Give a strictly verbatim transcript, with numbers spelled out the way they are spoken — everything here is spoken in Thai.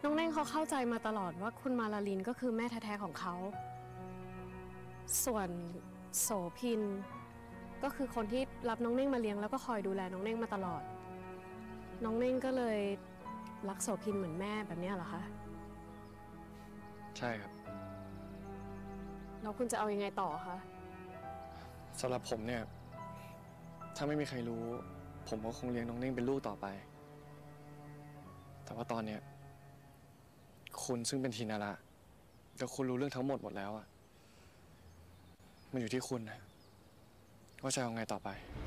น้องเน่งเขาเข้าใจมาตลอดว่าคุณมาลาลินก็คือแม่แท้ๆของเขา ส่วนโสพินก็คือคนที่รับน้องเน่งมาเลี้ยงแล้วก็คอยดูแลน้องเน่งมาตลอด น้องเน่งก็เลยรักโสพินเหมือนแม่แบบนี้เหรอคะใช่ครับแล้วคุณจะเอายังไงต่อคะสำหรับผมเนี่ยถ้าไม่มีใครรู้ผมก็คงเลี้ยงน้องเน่งเป็นลูกต่อไปแต่ว่าตอนเนี้ยคุณซึ่งเป็นทีนาระแล้วคุณรู้เรื่องทั้งหมดหมดแล้วอะมันอยู่ที่คุณนะว่าจะเอาไงต่อไป